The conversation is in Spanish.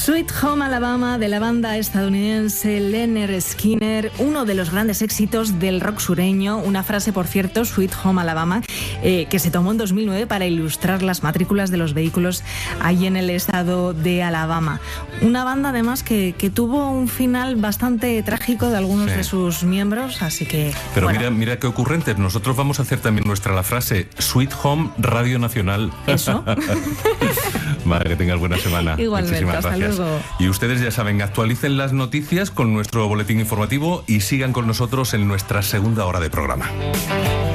Sweet Home Alabama, de la banda estadounidense Lynyrd Skynyrd, uno de los grandes éxitos del rock sureño. Una frase, por cierto, Sweet Home Alabama, que se tomó en 2009 para ilustrar las matrículas de los vehículos allí en el estado de Alabama. Una banda, además, que tuvo un final bastante trágico de algunos de sus miembros, así que... Pero bueno. mira qué ocurrentes. Nosotros vamos a hacer también la frase Sweet Home Radio Nacional. Eso. Vale, que tengas buena semana. Igualmente, Muchísimas hasta gracias. luego. Y ustedes ya saben, actualicen las noticias con nuestro boletín informativo y sigan con nosotros en nuestra segunda hora de programa.